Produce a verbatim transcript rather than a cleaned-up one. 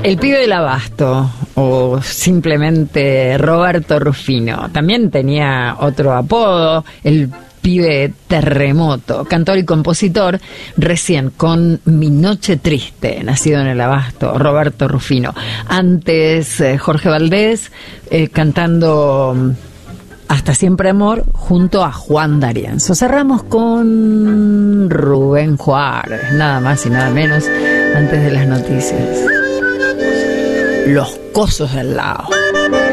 El pibe del Abasto, o simplemente Roberto Rufino. También tenía otro apodo, el pibe Terremoto, cantor y compositor, recién con Mi Noche Triste, nacido en el Abasto, Roberto Rufino. Antes eh, Jorge Valdés, eh, cantando Hasta Siempre Amor, junto a Juan D'Arienzo. Cerramos con Rubén Juárez, nada más y nada menos, antes de las noticias. Los cosos del lado.